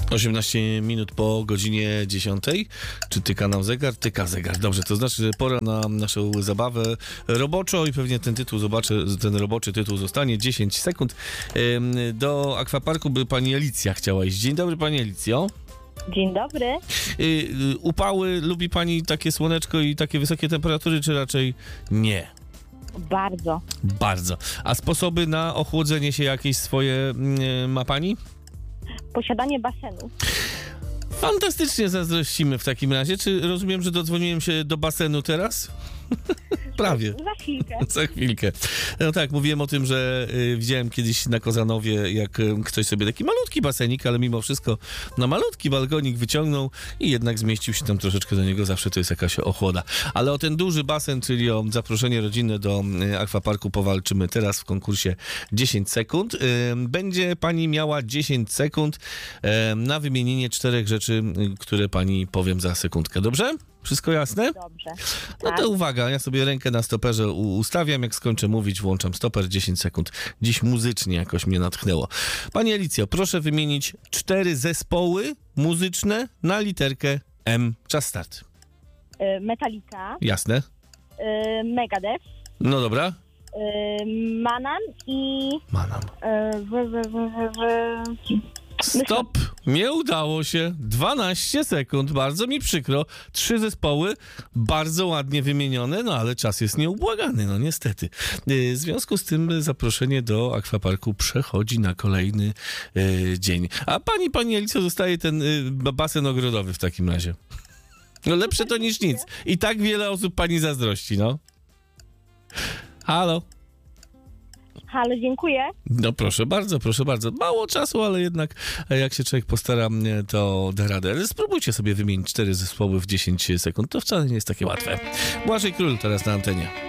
18 minut po godzinie 10. Czy tyka nam zegar? Tyka zegar. Dobrze, to znaczy, że pora na naszą zabawę roboczo i pewnie ten roboczy tytuł zostanie 10 sekund. Do akwaparku by pani Alicja chciała iść. Dzień dobry, pani Alicjo. Dzień dobry. Upały, lubi pani takie słoneczko i takie wysokie temperatury, czy raczej nie? Bardzo. Bardzo. A sposoby na ochłodzenie się jakieś swoje ma pani? Posiadanie basenu. Fantastycznie zazdrościmy w takim razie. Czy rozumiem, że dodzwoniłem się do basenu teraz? Prawie. Za chwilkę. Za chwilkę. No tak, mówiłem o tym, że widziałem kiedyś na Kozanowie, jak ktoś sobie taki malutki basenik, ale mimo wszystko na malutki balkonik wyciągnął i jednak zmieścił się tam troszeczkę do niego. Zawsze to jest jakaś ochłoda. Ale o ten duży basen, czyli o zaproszenie rodzinne do akwaparku powalczymy teraz w konkursie 10 sekund. Będzie pani miała 10 sekund na wymienienie 4 rzeczy, które pani powiem za sekundkę. Dobrze? Wszystko jasne? Dobrze. No Tak. to uwaga, ja sobie rękę na stoperze ustawiam, jak skończę mówić, włączam stoper, 10 sekund. Dziś muzycznie jakoś mnie natchnęło. Pani Alicjo, proszę wymienić 4 zespoły muzyczne na literkę M. Czas start. Metallica, Jasne? Megadeth, No dobra. Manan i... Manam. Stop! Nie udało się. 12 sekund. Bardzo mi przykro. 3 zespoły bardzo ładnie wymienione, no ale czas jest nieubłagany, no niestety. W związku z tym zaproszenie do akwaparku przechodzi na kolejny dzień. A pani Alicjo, zostaje ten basen ogrodowy w takim razie. No lepsze to niż nic. I tak wiele osób pani zazdrości, no. Halo? Halo, dziękuję. No proszę bardzo, proszę bardzo. Mało czasu, ale jednak jak się człowiek postara, to da radę. Ale spróbujcie sobie wymienić 4 zespoły w 10 sekund. To wcale nie jest takie łatwe. Błażej Król teraz na antenie.